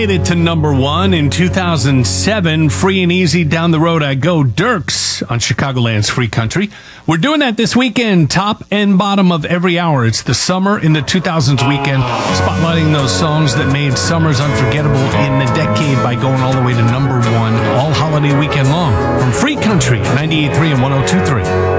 made it to number one in 2007. Free and Easy, Down the Road I Go. Dirks on Chicagoland's Free Country. We're doing that this weekend, top and bottom of every hour. It's the Summer in the 2000s weekend, spotlighting those songs that made summers unforgettable in the decade by going all the way to number one all holiday weekend long. From Free Country, 98.3 and 102.3.